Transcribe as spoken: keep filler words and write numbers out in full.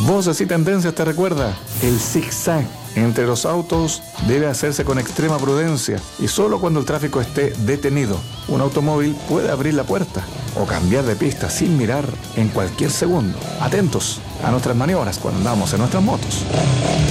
Voces y Tendencias te recuerda, el zigzag entre los autos debe hacerse con extrema prudencia y solo cuando el tráfico esté detenido. Un automóvil puede abrir la puerta o cambiar de pista sin mirar en cualquier segundo. Atentos a nuestras maniobras cuando andamos en nuestras motos.